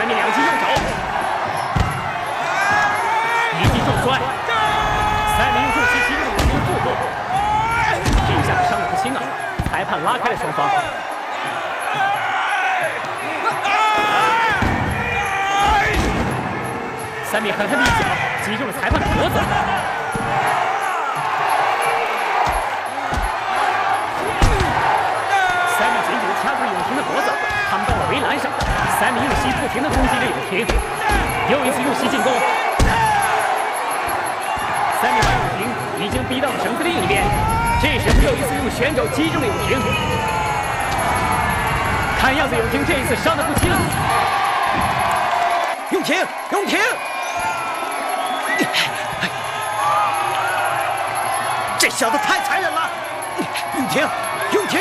面两击用肘，一击重摔。三名用重击击中了右腹部，这下子伤得不轻啊！裁判拉开了双方。 三米狠狠的一脚击中了裁判的脖子，三米紧紧地掐住了永平的脖子，他们到了围栏上，三米用膝不停地攻击着永平，又一次用膝进攻，三米把永平已经逼到了绳子另一边，这时又一次用拳肘击中了永平，看样子永平这一次伤得不轻。 永平，永平！ 这小子太残忍了！永平，永平！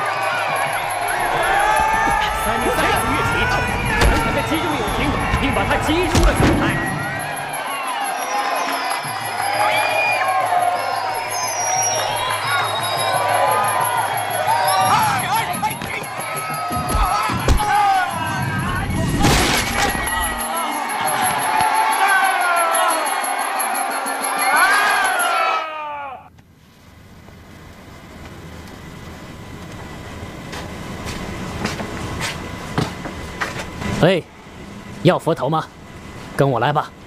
三米再次跃起，狠狠地击中了永平，并把他击出了拳台。 哎，要佛头吗？跟我来吧。